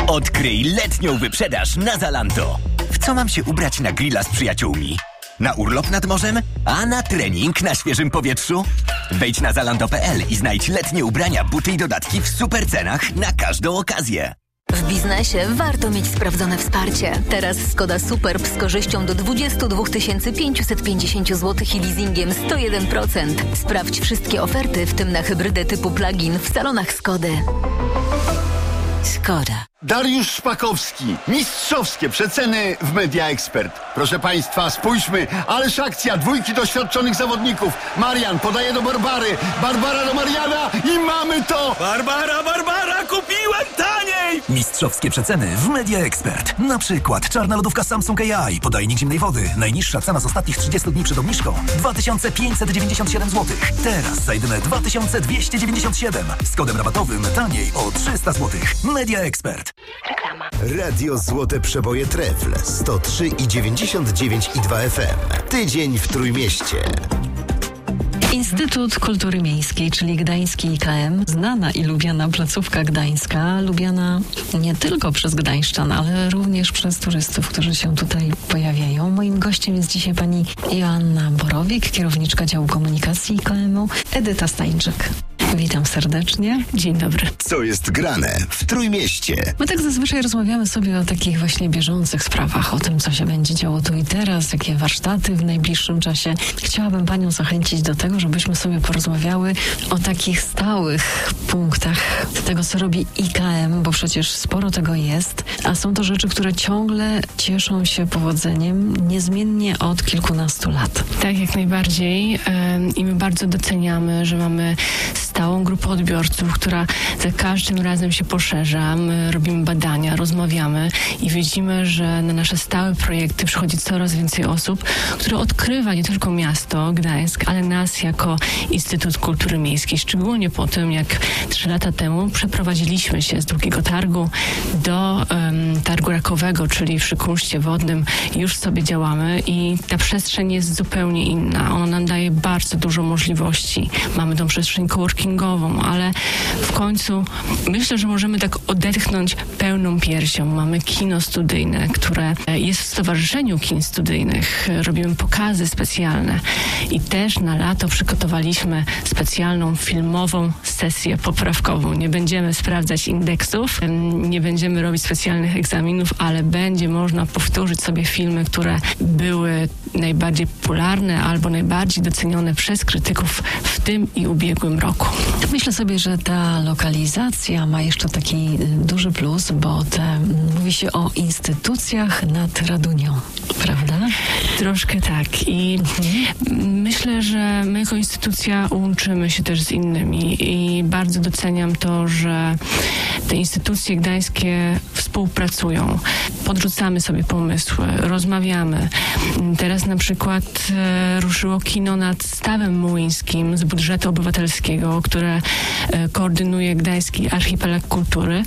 Odkryj letnią wyprzedaż na Zalando. W co mam się ubrać na grilla z przyjaciółmi? Na urlop nad morzem? A na trening na świeżym powietrzu? Wejdź na zalando.pl i znajdź letnie ubrania, buty i dodatki w super cenach na każdą okazję. W biznesie warto mieć sprawdzone wsparcie. Teraz Skoda Superb z korzyścią do 22 550 zł i leasingiem 101%. Sprawdź wszystkie oferty, w tym na hybrydę typu plug-in w salonach Skody. Skoda. Dariusz Szpakowski. Mistrzowskie przeceny w Media Expert. Proszę Państwa, spójrzmy. Ależ akcja. 2 doświadczonych zawodników. Marian podaje do Barbary. Barbara do Mariana i mamy to! Barbara, kupiłem taniej! Mistrzowskie przeceny w Media Expert. Na przykład czarna lodówka Samsung AI. Podajnik zimnej wody. Najniższa cena z ostatnich 30 dni przed obniżką. 2597 zł. Teraz za jedyne 2297. Z kodem rabatowym taniej o 300 zł. Media Expert. Reklama. Radio Złote Przeboje Trefl 103,99,2 FM. Tydzień w Trójmieście. Instytut Kultury Miejskiej, czyli Gdański IKM, znana i lubiana placówka gdańska, lubiana nie tylko przez gdańszczan, ale również przez turystów, którzy się tutaj pojawiają. Moim gościem jest dzisiaj pani Joanna Borowik, kierowniczka działu komunikacji IKM-u, Edyta Stańczyk. Witam serdecznie. Dzień dobry. Co jest grane w Trójmieście? My tak zazwyczaj rozmawiamy sobie o takich właśnie bieżących sprawach, o tym, co się będzie działo tu i teraz, jakie warsztaty w najbliższym czasie. Chciałabym panią zachęcić do tego, żebyśmy sobie porozmawiały o takich stałych punktach tego, co robi IKM, bo przecież sporo tego jest, a są to rzeczy, które ciągle cieszą się powodzeniem, niezmiennie od kilkunastu lat. Tak, jak najbardziej. I my bardzo doceniamy, że mamy stałą grupę odbiorców, która za każdym razem się poszerza. My robimy badania, rozmawiamy i widzimy, że na nasze stałe projekty przychodzi coraz więcej osób, które odkrywa nie tylko miasto Gdańsk, ale nas jako Instytut Kultury Miejskiej. Szczególnie po tym, jak 3 lata temu przeprowadziliśmy się z Drugiego Targu do Targu Rakowego, czyli przy Kunszcie Wodnym. Już sobie działamy i ta przestrzeń jest zupełnie inna. Ona nam daje bardzo dużo możliwości. Mamy tą przestrzeń coworkingową, ale w końcu myślę, że możemy tak odetchnąć pełną piersią. Mamy kino studyjne, które jest w Stowarzyszeniu Kin Studyjnych. Robimy pokazy specjalne i też na lato przygotowaliśmy specjalną filmową sesję poprawkową. Nie będziemy sprawdzać indeksów, nie będziemy robić specjalnych egzaminów, ale będzie można powtórzyć sobie filmy, które były najbardziej popularne albo najbardziej docenione przez krytyków w tym i ubiegłym roku. Myślę sobie, że ta lokalizacja ma jeszcze taki duży plus, bo mówi się o instytucjach nad Radunią, prawda? Troszkę tak i myślę, że my jako instytucja łączymy się też z innymi i bardzo doceniam to, że te instytucje gdańskie współpracują. Podrzucamy sobie pomysły, rozmawiamy. Teraz na przykład ruszyło kino nad Stawem Mułyńskim z budżetu obywatelskiego, które koordynuje Gdański Archipelag Kultury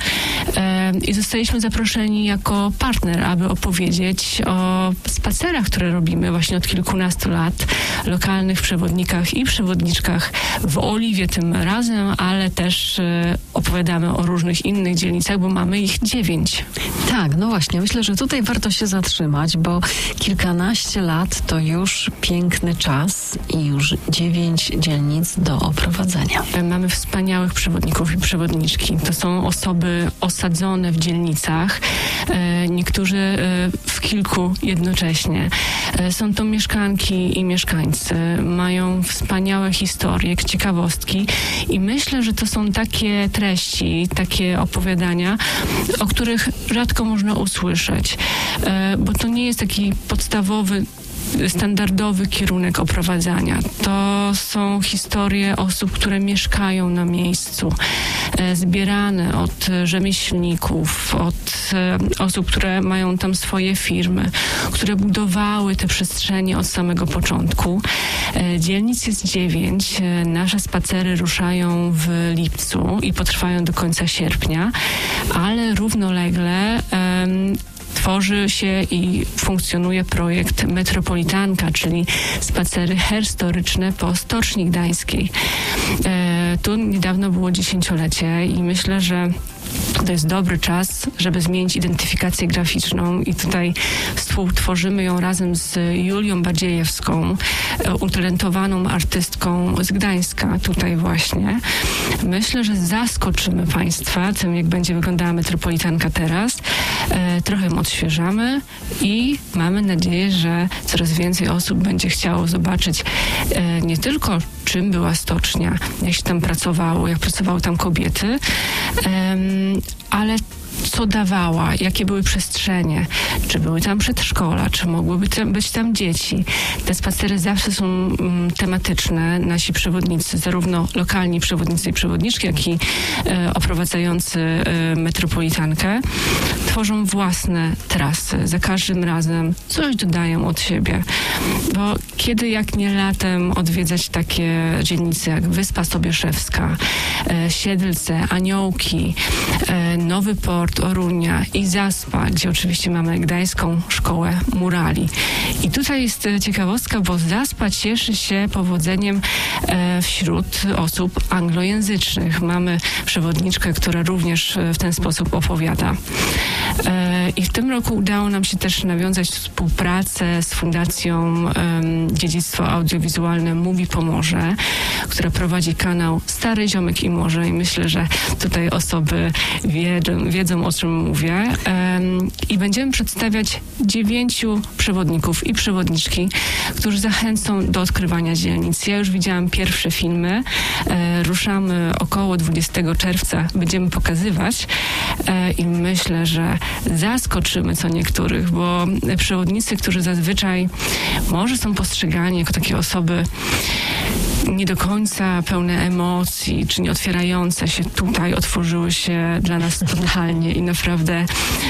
i zostaliśmy zaproszeni jako partner, aby opowiedzieć o spacerach, które robimy właśnie od kilkunastu lat, lokalnych przewodnikach i przewodniczkach w Oliwie tym razem, ale też opowiadamy o różnych innych dzielnicach, bo mamy ich 9. Tak, no właśnie, myślę, że tutaj warto się zatrzymać, bo kilkanaście lat to już piękny czas i już 9 dzielnic do oprowadzenia. Mamy wspaniałych przewodników i przewodniczki. To są osoby osadzone w dzielnicach, niektórzy w kilku jednocześnie. Są to mieszkanki i mieszkańcy. Mają wspaniałe historie, ciekawostki i myślę, że to są takie treści, takie opowiadania, o których rzadko można usłyszeć, bo to nie jest taki podstawowy, standardowy kierunek oprowadzania. To są historie osób, które mieszkają na miejscu, zbierane od rzemieślników, od osób, które mają tam swoje firmy, które budowały te przestrzenie od samego początku. Dzielnic jest 9. Nasze spacery ruszają w lipcu i potrwają do końca sierpnia, ale równolegle tworzy się i funkcjonuje projekt Metropolitanka, czyli spacery historyczne po Stoczni Gdańskiej. Tu niedawno było 10-lecie i myślę, że to jest dobry czas, żeby zmienić identyfikację graficzną i tutaj współtworzymy ją razem z Julią Badziejewską, utalentowaną artystką z Gdańska, tutaj właśnie. Myślę, że zaskoczymy Państwa tym, jak będzie wyglądała Metropolitanka teraz. Trochę ją odświeżamy i mamy nadzieję, że coraz więcej osób będzie chciało zobaczyć nie tylko czym była stocznia, jak się tam pracowało, jak pracowały tam kobiety, ale co dawała, jakie były przestrzenie, czy były tam przedszkola, czy mogłyby być tam dzieci. Te spacery zawsze są tematyczne. Nasi przewodnicy, zarówno lokalni przewodnicy i przewodniczki, jak i oprowadzający Metropolitankę, tworzą własne trasy. Za każdym razem coś dodają od siebie. Bo kiedy jak nie latem odwiedzać takie dzielnice jak Wyspa Sobieszewska, Siedlce, Aniołki, Nowy Port, Orunia i Zaspa, gdzie oczywiście mamy Gdańską Szkołę Murali. I tutaj jest ciekawostka, bo Zaspa cieszy się powodzeniem wśród osób anglojęzycznych. Mamy przewodniczkę, która również w ten sposób opowiada. I w tym roku udało nam się też nawiązać współpracę z Fundacją Dziedzictwo Audiowizualne Mówi Pomorze, która prowadzi kanał Stary Ziomek i Morze i myślę, że tutaj osoby wiedzą, o czym mówię. I będziemy przedstawiać 9 przewodników i przewodniczki, którzy zachęcą do odkrywania dzielnic. Ja już widziałam pierwsze filmy. Ruszamy około 20 czerwca. Będziemy pokazywać i myślę, że zaskoczymy co niektórych, bo przewodnicy, którzy zazwyczaj może są postrzegani jako takie osoby nie do końca pełne emocji, czy nie otwierające się, tutaj otworzyły się dla nas totalnie i naprawdę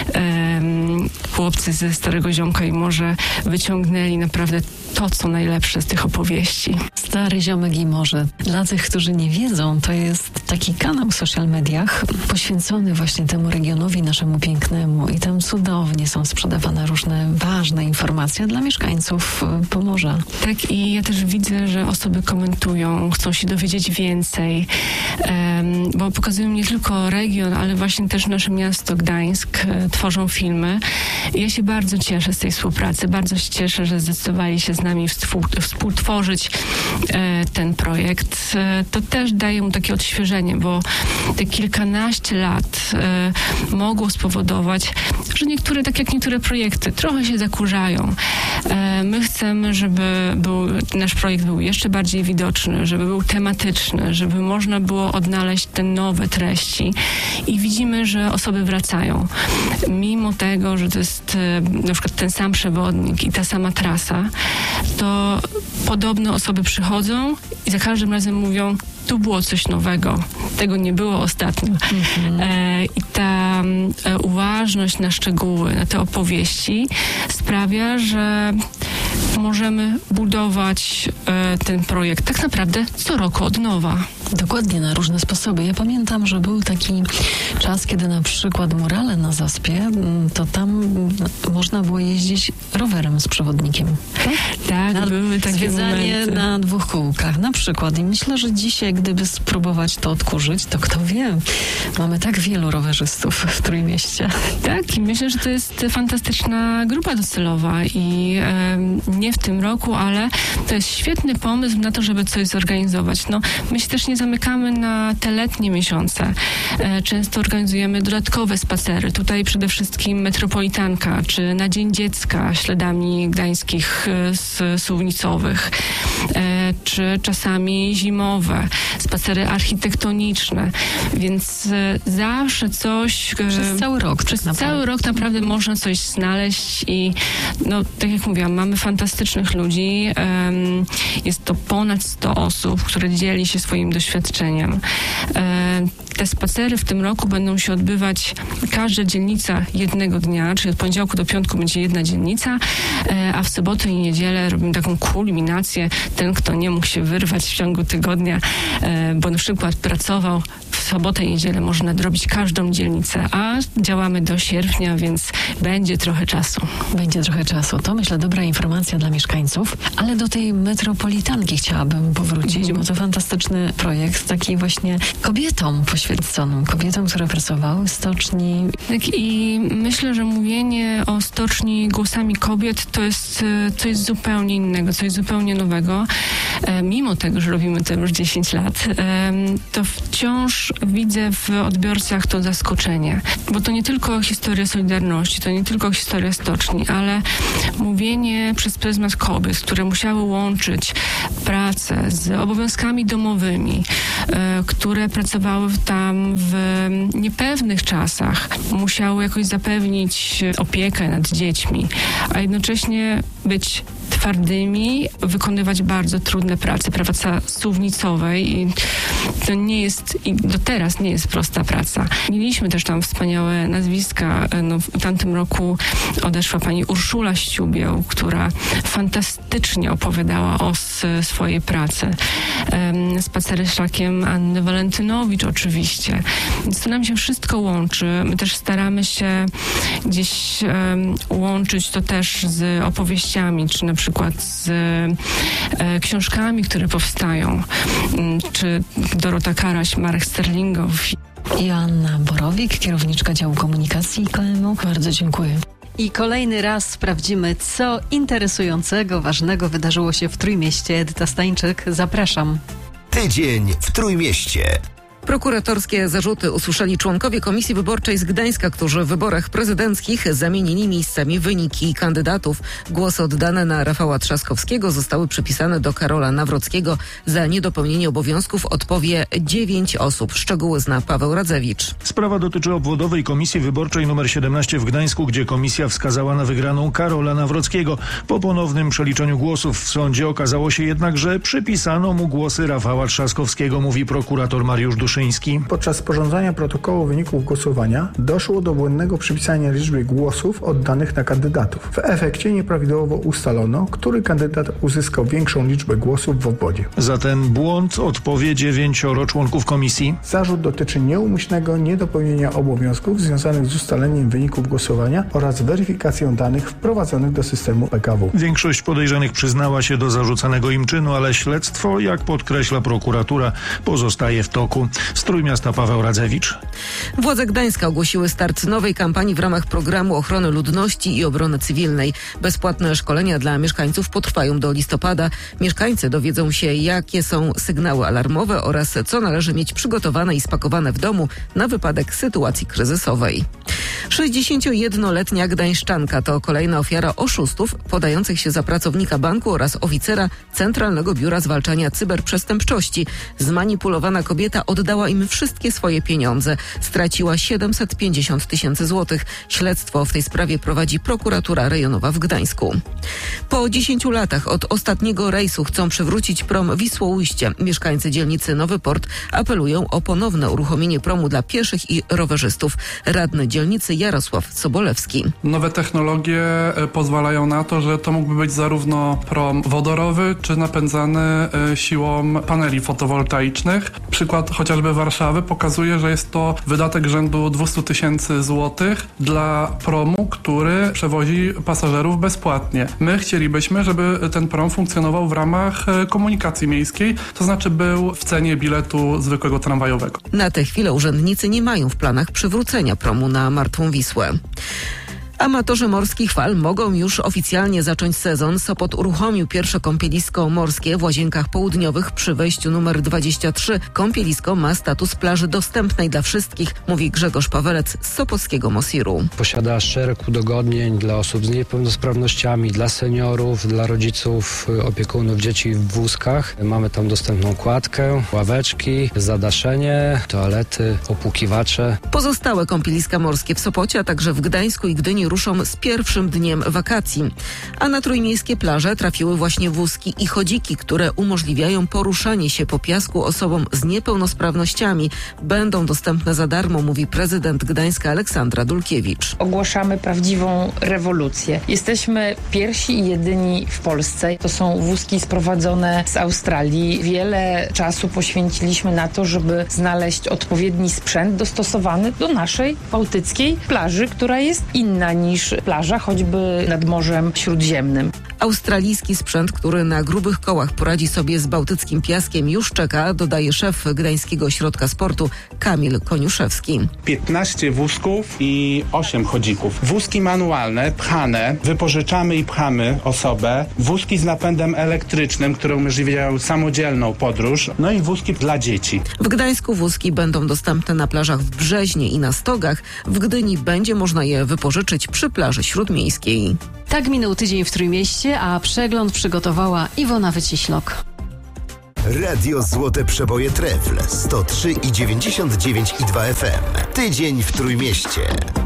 chłopcy ze Starego Ziomka i Morze wyciągnęli naprawdę to, co najlepsze z tych opowieści. Stary Ziomek i Morze. Dla tych, którzy nie wiedzą, to jest taki kanał w social mediach poświęcony właśnie temu regionowi naszemu pięknemu i tam cudownie są sprzedawane różne ważne informacje dla mieszkańców Pomorza. Tak, i ja też widzę, że osoby komentują, chcą się dowiedzieć więcej, bo pokazują nie tylko region, ale właśnie też nasze miasto Gdańsk, tworzą filmy. I ja się bardzo cieszę z tej współpracy, bardzo się cieszę, że zdecydowali się z nami współtworzyć ten projekt. To też daje mu takie odświeżenie, bo te kilkanaście lat mogło spowodować, że niektóre, tak jak niektóre projekty, trochę się zakurzają. My chcemy, żeby nasz projekt był jeszcze bardziej widoczny, żeby był tematyczny, żeby można było odnaleźć te nowe treści i widzimy, że osoby wracają. Mimo tego, że to jest na przykład ten sam przewodnik i ta sama trasa, to podobne osoby przychodzą i za każdym razem mówią, tu było coś nowego. Tego nie było ostatnio. I ta uważność na szczegóły, na te opowieści sprawia, że możemy budować ten projekt tak naprawdę co roku od nowa. Dokładnie, na różne sposoby. Ja pamiętam, że był taki czas, kiedy na przykład murale na Zaspie, to tam można było jeździć rowerem z przewodnikiem. Tak, były takie zwiedzanie momenty. na 2 kółkach na przykład. I myślę, że dzisiaj, gdyby spróbować to odkurzyć, to kto wie, mamy tak wielu rowerzystów w Trójmieście. Tak, i myślę, że to jest fantastyczna grupa docelowa i nie w tym roku, ale to jest świetny pomysł na to, żeby coś zorganizować. No, my się też nie zamykamy na te letnie miesiące. Często organizujemy dodatkowe spacery. Tutaj przede wszystkim Metropolitanka, czy na Dzień Dziecka śladami gdańskich sułnicowych, czy czasami zimowe, spacery architektoniczne, więc zawsze coś... Przez cały rok. Przez cały rok naprawdę można coś znaleźć i no, tak jak mówiłam, mamy fantastycznych ludzi. Jest to ponad 100 osób, które dzieli się swoim doświadczeniem. Te spacery w tym roku będą się odbywać każda dzielnica jednego dnia, czyli od poniedziałku do piątku będzie jedna dzielnica, a w sobotę i niedzielę robimy taką kulminację. Ten, kto nie mógł się wyrwać w ciągu tygodnia, bo na przykład pracował w sobotę i niedzielę można nadrobić każdą dzielnicę, a działamy do sierpnia, więc będzie trochę czasu. Będzie trochę czasu. To myślę dobra informacja dla mieszkańców, ale do tej metropolitanki chciałabym powrócić, bo to fantastyczny projekt, taki właśnie kobietom poświęconym, kobietom, które pracowały w stoczni. Tak, i myślę, że mówienie o stoczni głosami kobiet to jest coś zupełnie innego, coś zupełnie nowego. Mimo tego, że robimy to już 10 lat, to wciąż widzę w odbiorcach to zaskoczenie, bo to nie tylko historia Solidarności, to nie tylko historia stoczni, ale mówienie przez pryzmat kobiet, które musiały łączyć pracę z obowiązkami domowymi, które pracowały tam w niepewnych czasach, musiały jakoś zapewnić opiekę nad dziećmi, a jednocześnie być twardymi, wykonywać bardzo trudne prace, praca suwnicowej i to nie jest, i do teraz nie jest prosta praca. Mieliśmy też tam wspaniałe nazwiska. W tamtym roku odeszła pani Urszula Ściubieł, która fantastycznie opowiadała o swojej pracy. Spacery szlakiem Anny Walentynowicz oczywiście. Więc to nam się wszystko łączy. My też staramy się gdzieś łączyć to też z opowieściami, czy na przykład z książkami, które powstają, czy Dorota Karaś, Marek Sterlingow. Joanna Borowik, kierowniczka działu komunikacji IKM-u. Bardzo dziękuję. I kolejny raz sprawdzimy, co interesującego, ważnego wydarzyło się w Trójmieście. Edyta Stańczyk, zapraszam. Tydzień w Trójmieście. Prokuratorskie zarzuty usłyszeli członkowie Komisji Wyborczej z Gdańska, którzy w wyborach prezydenckich zamienili miejscami wyniki kandydatów. Głosy oddane na Rafała Trzaskowskiego zostały przypisane do Karola Nawrockiego. Za niedopełnienie obowiązków odpowie 9 osób. Szczegóły zna Paweł Radzewicz. Sprawa dotyczy obwodowej Komisji Wyborczej nr 17 w Gdańsku, gdzie komisja wskazała na wygraną Karola Nawrockiego. Po ponownym przeliczeniu głosów w sądzie okazało się jednak, że przypisano mu głosy Rafała Trzaskowskiego, mówi prokurator Mariusz Duszyński. Podczas sporządzania protokołu wyników głosowania doszło do błędnego przypisania liczby głosów oddanych na kandydatów. W efekcie nieprawidłowo ustalono, który kandydat uzyskał większą liczbę głosów w obwodzie. Za ten błąd odpowie 9 członków komisji. Zarzut dotyczy nieumyślnego niedopełnienia obowiązków związanych z ustaleniem wyników głosowania oraz weryfikacją danych wprowadzonych do systemu PKW. Większość podejrzanych przyznała się do zarzucanego im czynu, ale śledztwo, jak podkreśla prokuratura, pozostaje w toku. Z Trójmiasta Paweł Radzewicz. Władze Gdańska ogłosiły start nowej kampanii w ramach programu ochrony ludności i obrony cywilnej. Bezpłatne szkolenia dla mieszkańców potrwają do listopada. Mieszkańcy dowiedzą się, jakie są sygnały alarmowe oraz co należy mieć przygotowane i spakowane w domu na wypadek sytuacji kryzysowej. 61-letnia gdańszczanka to kolejna ofiara oszustów podających się za pracownika banku oraz oficera Centralnego Biura Zwalczania Cyberprzestępczości. Zmanipulowana kobieta oddała im wszystkie swoje pieniądze. Straciła 750 000 złotych. Śledztwo w tej sprawie prowadzi prokuratura rejonowa w Gdańsku. Po 10 latach od ostatniego rejsu chcą przywrócić prom Wisłoujście. Mieszkańcy dzielnicy Nowy Port apelują o ponowne uruchomienie promu dla pieszych i rowerzystów. Radny dzielnicy Jarosław Sobolewski. Nowe technologie pozwalają na to, że to mógłby być zarówno prom wodorowy, czy napędzany siłą paneli fotowoltaicznych. Przykład chociażby Warszawy pokazuje, że jest to wydatek rzędu 200 000 złotych dla promu, który przewozi pasażerów bezpłatnie. My chcielibyśmy, żeby ten prom funkcjonował w ramach komunikacji miejskiej, to znaczy był w cenie biletu zwykłego tramwajowego. Na tę chwilę urzędnicy nie mają w planach przywrócenia promu na Martwą Wisłę. Amatorzy morskich fal mogą już oficjalnie zacząć sezon. Sopot uruchomił pierwsze kąpielisko morskie w Łazienkach Południowych przy wejściu numer 23. Kąpielisko ma status plaży dostępnej dla wszystkich, mówi Grzegorz Pawelec z sopockiego Mosiru. Posiada szereg udogodnień dla osób z niepełnosprawnościami, dla seniorów, dla rodziców, opiekunów dzieci w wózkach. Mamy tam dostępną kładkę, ławeczki, zadaszenie, toalety, opłukiwacze. Pozostałe kąpieliska morskie w Sopocie, a także w Gdańsku i Gdyni ruszą z pierwszym dniem wakacji. A na trójmiejskie plaże trafiły właśnie wózki i chodziki, które umożliwiają poruszanie się po piasku osobom z niepełnosprawnościami. Będą dostępne za darmo, mówi prezydent Gdańska Aleksandra Dulkiewicz. Ogłaszamy prawdziwą rewolucję. Jesteśmy pierwsi i jedyni w Polsce. To są wózki sprowadzone z Australii. Wiele czasu poświęciliśmy na to, żeby znaleźć odpowiedni sprzęt dostosowany do naszej bałtyckiej plaży, która jest inna niż plaża choćby nad Morzem Śródziemnym. Australijski sprzęt, który na grubych kołach poradzi sobie z bałtyckim piaskiem, już czeka, dodaje szef Gdańskiego Ośrodka Sportu Kamil Koniuszewski. 15 wózków i 8 chodzików. Wózki manualne, pchane, wypożyczamy i pchamy osobę. Wózki z napędem elektrycznym, które umożliwiają samodzielną podróż. No i wózki dla dzieci. W Gdańsku wózki będą dostępne na plażach w Brzeźnie i na Stogach. W Gdyni będzie można je wypożyczyć przy plaży śródmiejskiej. Tak minął tydzień w Trójmieście, a przegląd przygotowała Iwona Wyciślok. Radio Złote Przeboje Trefl 103,99,2 FM. Tydzień w Trójmieście.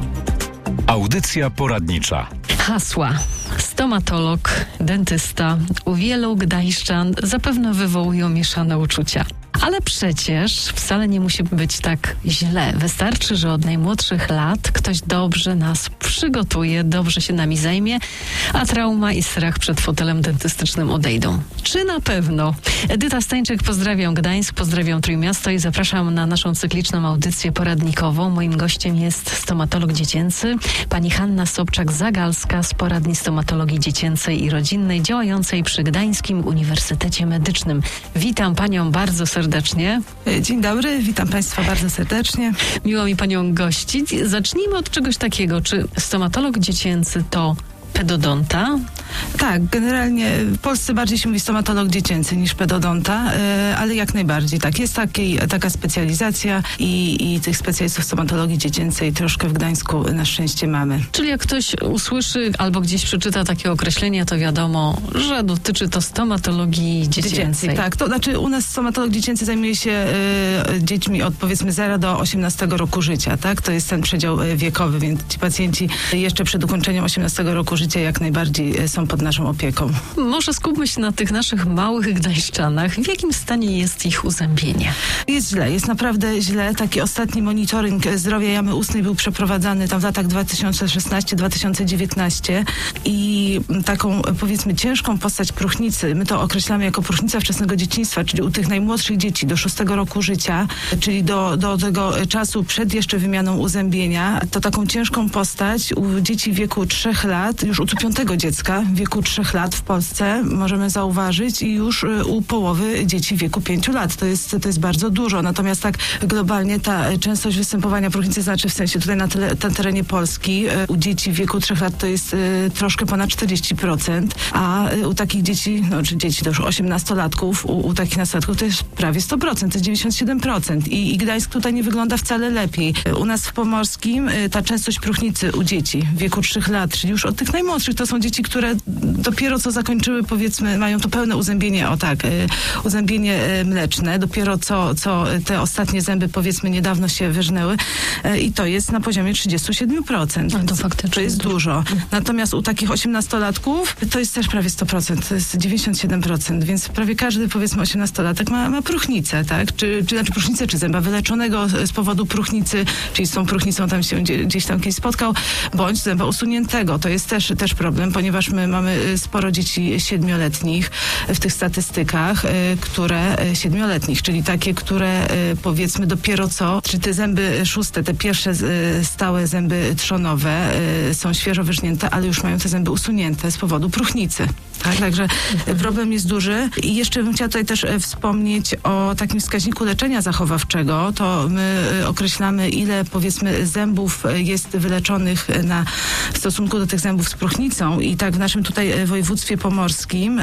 Audycja poradnicza. Hasła. Stomatolog, dentysta u wielu gdańszczan zapewne wywołują mieszane uczucia. Ale przecież wcale nie musi być tak źle. Wystarczy, że od najmłodszych lat ktoś dobrze nas przygotuje, dobrze się nami zajmie, a trauma i strach przed fotelem dentystycznym odejdą. Czy na pewno? Edyta Stańczyk, pozdrawiam Gdańsk, pozdrawiam Trójmiasto i zapraszam na naszą cykliczną audycję poradnikową. Moim gościem jest stomatolog dziecięcy, pani Hanna Sobczak-Zagalska z Poradni Stomatologii Dziecięcej i Rodzinnej, działającej przy Gdańskim Uniwersytecie Medycznym. Witam panią bardzo serdecznie. Dzień dobry, witam państwa bardzo serdecznie. Miło mi panią gościć. Zacznijmy od czegoś takiego. Czy stomatolog dziecięcy to pedodonta? Tak, generalnie w Polsce bardziej się mówi stomatolog dziecięcy niż pedodonta, ale jak najbardziej tak. Jest taka specjalizacja i tych specjalistów stomatologii dziecięcej troszkę w Gdańsku na szczęście mamy. Czyli jak ktoś usłyszy albo gdzieś przeczyta takie określenie, to wiadomo, że dotyczy to stomatologii dziecięcej. Tak, to znaczy u nas stomatolog dziecięcy zajmuje się dziećmi od powiedzmy 0 do 18 roku życia, tak? To jest ten przedział wiekowy, więc ci pacjenci jeszcze przed ukończeniem 18 roku życia jak najbardziej są pod naszą opieką. Może skupmy się na tych naszych małych gdańszczanach. W jakim stanie jest ich uzębienie? Jest źle, jest naprawdę źle. Taki ostatni monitoring zdrowia jamy ustnej był przeprowadzany tam w latach 2016-2019 i taką powiedzmy ciężką postać próchnicy, my to określamy jako próchnica wczesnego dzieciństwa, czyli u tych najmłodszych dzieci do 6 roku życia, czyli do tego czasu przed jeszcze wymianą uzębienia, to taką ciężką postać u dzieci w wieku 3 lat, już u 5 dziecka w wieku 3 lat w Polsce możemy zauważyć i już u połowy dzieci w wieku 5 lat. To jest bardzo dużo. Natomiast tak globalnie ta częstość występowania próchnicy, znaczy w sensie tutaj na terenie Polski u dzieci w wieku 3 lat to jest troszkę ponad 40%, a u takich dzieci, czy dzieci to już 18-latków, u takich nastolatków to jest prawie 100%, to jest 97%. I Gdańsk tutaj nie wygląda wcale lepiej. U nas w Pomorskim ta częstość próchnicy u dzieci w wieku 3 lat, czyli już od tych najmłodszych, to są dzieci, które dopiero co zakończyły, powiedzmy, mają to pełne uzębienie, uzębienie mleczne, dopiero co te ostatnie zęby, powiedzmy, niedawno się wyrżnęły i to jest na poziomie 37%. No to faktycznie to jest dużo. Natomiast u takich 18-latków to jest też prawie 100%, to jest 97%, więc prawie każdy, powiedzmy, 18-latek ma próchnicę, tak? Czy próchnicę, czy zęba wyleczonego z powodu próchnicy, czyli z tą próchnicą tam się gdzieś tam kiedyś spotkał, bądź zęba usuniętego. To jest też problem, ponieważ my mamy sporo dzieci 7-letnich w tych statystykach, które 7-letnich, czyli takie, które powiedzmy dopiero co, czy te zęby szóste, te pierwsze stałe zęby trzonowe są świeżo wyżnięte, ale już mają te zęby usunięte z powodu próchnicy. Tak? Także problem jest duży. I jeszcze bym chciała tutaj też wspomnieć o takim wskaźniku leczenia zachowawczego. To my określamy, ile powiedzmy zębów jest wyleczonych w stosunku do tych zębów z próchnicą i tak w naszym tutaj województwie pomorskim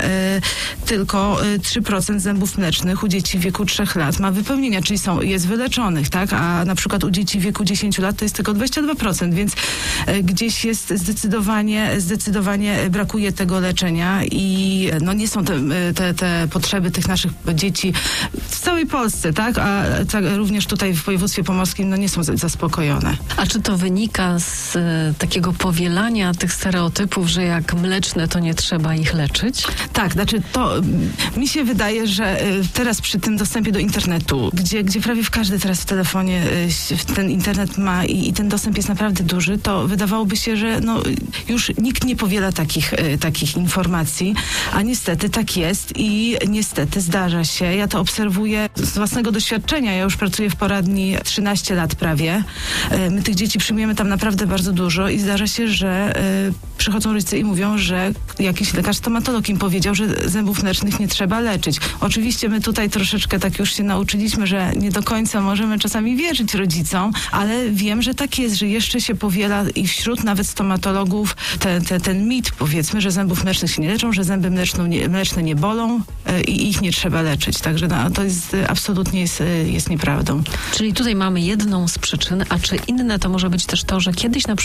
tylko 3% zębów mlecznych u dzieci w wieku 3 lat ma wypełnienia, czyli jest wyleczonych, tak? A na przykład u dzieci w wieku 10 lat to jest tylko 22%, więc gdzieś jest zdecydowanie brakuje tego leczenia i nie są te potrzeby tych naszych dzieci w całej Polsce, tak? A tak, również tutaj w województwie pomorskim nie są zaspokojone. A czy to wynika z takiego powielania tych stereotypów, że jak mleczne, to nie trzeba ich leczyć? Tak, znaczy to mi się wydaje, że teraz przy tym dostępie do internetu, gdzie prawie w każdy teraz w telefonie ten internet ma i ten dostęp jest naprawdę duży, to wydawałoby się, że już nikt nie powiela takich informacji, a niestety tak jest i niestety zdarza się. Ja to obserwuję z własnego doświadczenia. Ja już pracuję w poradni 13 lat prawie. My tych dzieci przyjmujemy tam naprawdę bardzo dużo i zdarza się, że przychodzą rodzice i mówią, że jakiś lekarz stomatolog im powiedział, że zębów mlecznych nie trzeba leczyć. Oczywiście my tutaj troszeczkę tak już się nauczyliśmy, że nie do końca możemy czasami wierzyć rodzicom, ale wiem, że tak jest, że jeszcze się powiela i wśród nawet stomatologów ten mit, powiedzmy, że zębów mlecznych się nie leczą, że zęby mleczne nie bolą i ich nie trzeba leczyć. Także to jest absolutnie jest nieprawdą. Czyli tutaj mamy jedną z przyczyn, a czy inne to może być też to, że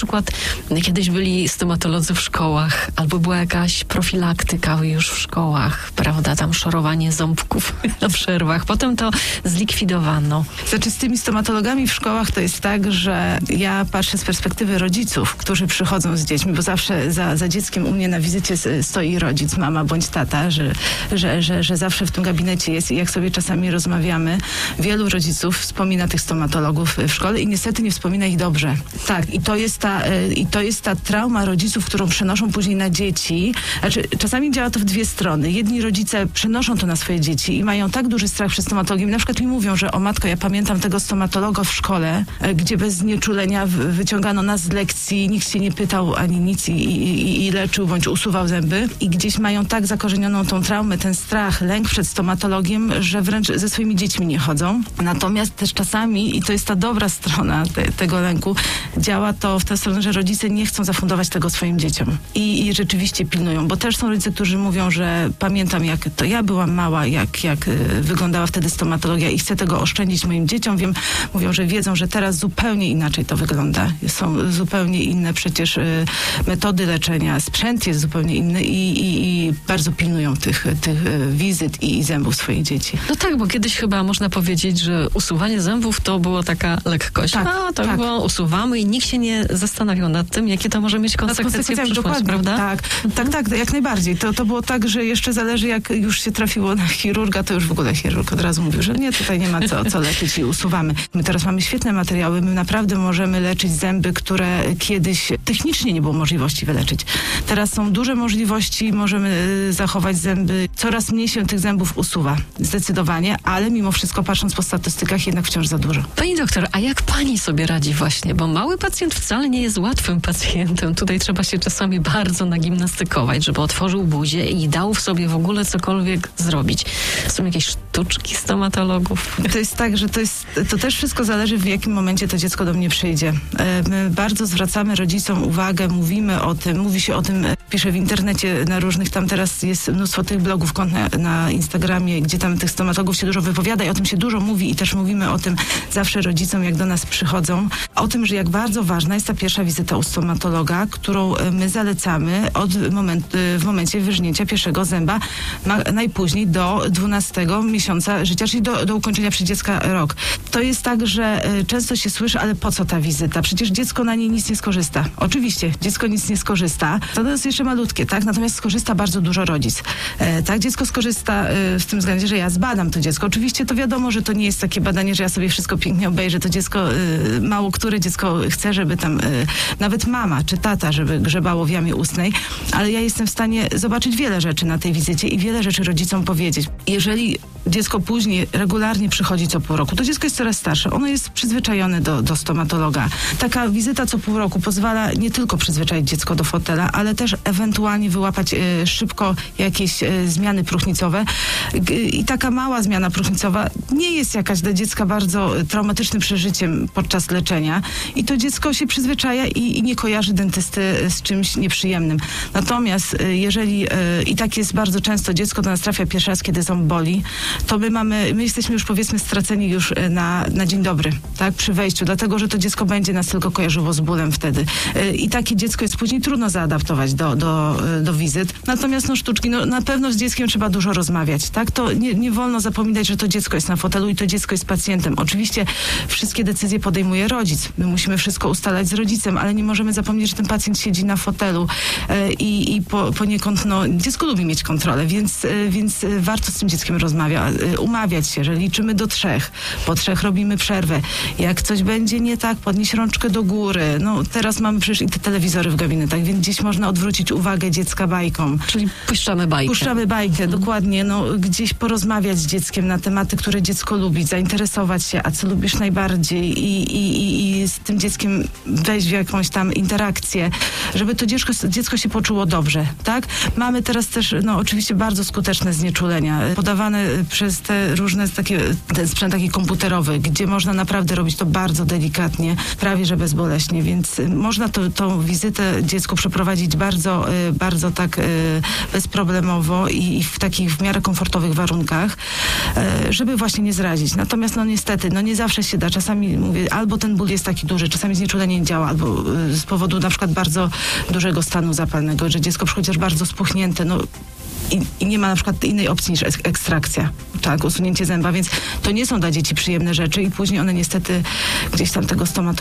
kiedyś byli stomatolodzy w szkołach, albo była jakaś profilaktyka już w szkołach, prawda, tam szorowanie ząbków na przerwach. Potem to zlikwidowano. Znaczy z tymi stomatologami w szkołach to jest tak, że ja patrzę z perspektywy rodziców, którzy przychodzą z dziećmi, bo zawsze za dzieckiem u mnie na wizycie stoi rodzic, mama bądź tata, że zawsze w tym gabinecie jest i jak sobie czasami rozmawiamy, wielu rodziców wspomina tych stomatologów w szkole i niestety nie wspomina ich dobrze. Tak, i to jest ta trauma rodziców, którą przenoszą później na dzieci. Znaczy, czasami działa to w dwie strony. Jedni rodzice przenoszą to na swoje dzieci i mają tak duży strach przed stomatologiem. Na przykład mi mówią, że o matko, ja pamiętam tego stomatologa w szkole, gdzie bez znieczulenia wyciągano nas z lekcji, nikt się nie pytał ani nic i leczył bądź usuwał zęby. I gdzieś mają tak zakorzenioną tą traumę, ten strach, lęk przed stomatologiem, że wręcz ze swoimi dziećmi nie chodzą. Natomiast też czasami, i to jest ta dobra strona tego lęku, działa to w tę stronę, że rodzice nie chcą zafundować tego swoim dzieciom. I rzeczywiście pilnują, bo też są rodzice, którzy mówią, że pamiętam, jak to ja byłam mała, jak wyglądała wtedy stomatologia i chcę tego oszczędzić moim dzieciom. Mówią, że wiedzą, że teraz zupełnie inaczej to wygląda. Są zupełnie inne przecież metody leczenia, sprzęt jest zupełnie inny i bardzo pilnują tych wizyt i zębów swoich dzieci. No tak, bo kiedyś chyba można powiedzieć, że usuwanie zębów to była taka lekkość. Tak, było usuwamy i nikt się nie zastanawiał nad tym, jakie to może mieć konsekwencje w przyszłości, prawda? Tak, jak najbardziej. To było tak, że jeszcze zależy, jak już się trafiło na chirurga, to już w ogóle chirurg od razu mówił, że nie, tutaj nie ma co leczyć i usuwamy. My teraz mamy świetne materiały, my naprawdę możemy leczyć zęby, które kiedyś technicznie nie było możliwości wyleczyć. Teraz są duże możliwości, możemy zachować zęby. Coraz mniej się tych zębów usuwa, zdecydowanie, ale mimo wszystko, patrząc po statystykach, jednak wciąż za dużo. Pani doktor, a jak pani sobie radzi właśnie? Bo mały pacjent wcale nie jest łatwym pacjentem. Tutaj trzeba się czasami bardzo nagimnastykować, żeby otworzył buzię i dał w sobie w ogóle cokolwiek zrobić. Są jakieś sztuczki stomatologów? To jest tak, że to też wszystko zależy, w jakim momencie to dziecko do mnie przyjdzie. My bardzo zwracamy rodzicom uwagę, mówimy o tym, mówi się o tym, piszę w internecie na różnych, tam teraz jest mnóstwo tych blogów, kont na Instagramie, gdzie tam tych stomatologów się dużo wypowiada i o tym się dużo mówi i też mówimy o tym zawsze rodzicom, jak do nas przychodzą, o tym, że jak bardzo ważna jest ta pierwsza wizyta u stomatologa, którą my zalecamy w momencie wyrżnięcia pierwszego zęba, najpóźniej do 12 miesiąca życia, czyli do ukończenia przez dziecka rok. To jest tak, że często się słyszy, ale po co ta wizyta? Przecież dziecko na niej nic nie skorzysta. Oczywiście, dziecko nic nie skorzysta. To jest jeszcze malutkie, tak? Natomiast skorzysta bardzo dużo rodzic. Tak, dziecko skorzysta w tym względzie, że ja zbadam to dziecko. Oczywiście to wiadomo, że to nie jest takie badanie, że ja sobie wszystko pięknie obejrzę. To dziecko, mało które dziecko chce, żeby tam nawet mama czy tata, żeby grzebało w jamie ustnej, ale ja jestem w stanie zobaczyć wiele rzeczy na tej wizycie i wiele rzeczy rodzicom powiedzieć. Jeżeli dziecko później regularnie przychodzi co pół roku. To dziecko jest coraz starsze. Ono jest przyzwyczajone do stomatologa. Taka wizyta co pół roku pozwala nie tylko przyzwyczaić dziecko do fotela, ale też ewentualnie wyłapać szybko jakieś zmiany próchnicowe. I taka mała zmiana próchnicowa nie jest jakaś dla dziecka bardzo traumatycznym przeżyciem podczas leczenia i to dziecko się przyzwyczaja i nie kojarzy dentysty z czymś nieprzyjemnym. Natomiast jeżeli, i tak jest bardzo często, dziecko do nas trafia pierwszy raz, kiedy ząb boli, to my jesteśmy już powiedzmy straceni już na dzień dobry, tak, przy wejściu, dlatego, że to dziecko będzie nas tylko kojarzyło z bólem wtedy. I takie dziecko jest później trudno zaadaptować do wizyt. Natomiast sztuczki, na pewno z dzieckiem trzeba dużo rozmawiać, tak? To nie wolno zapominać, że to dziecko jest na fotelu i to dziecko jest pacjentem. Oczywiście wszystkie decyzje podejmuje rodzic. My musimy wszystko ustalać z rodzicem, ale nie możemy zapomnieć, że ten pacjent siedzi na fotelu i poniekąd dziecko lubi mieć kontrolę, więc warto z tym dzieckiem rozmawiać, umawiać się, że liczymy do 3. Po 3 robimy przerwę. Jak coś będzie nie tak, podnieś rączkę do góry. Teraz mamy przecież i te telewizory w gabinetach, więc gdzieś można odwrócić uwagę dziecka bajką. Czyli puszczamy bajkę. Puszczamy bajkę, dokładnie. Gdzieś porozmawiać z dzieckiem na tematy, które dziecko lubi, zainteresować się, a co lubisz najbardziej i z tym dzieckiem wejść w jakąś tam interakcję, żeby to dziecko się poczuło dobrze, tak? Mamy teraz też, oczywiście bardzo skuteczne znieczulenia, podawane przez te różne ten sprzęt taki komputerowy, gdzie można naprawdę robić to bardzo delikatnie, prawie że bezboleśnie, więc można tą wizytę dziecku przeprowadzić bardzo, bardzo tak bezproblemowo i w takich w miarę komfortowych warunkach, żeby właśnie nie zrazić. Natomiast niestety, nie zawsze się da. Czasami mówię, albo ten ból jest taki duży, czasami znieczulenie nie działa, albo z powodu na przykład bardzo dużego stanu zapalnego, że dziecko przychodzi aż bardzo spuchnięte, i nie ma na przykład innej opcji niż ekstrakcja, tak, usunięcie zęba, więc to nie są dla dzieci przyjemne rzeczy i później one niestety gdzieś tam tego stomatologa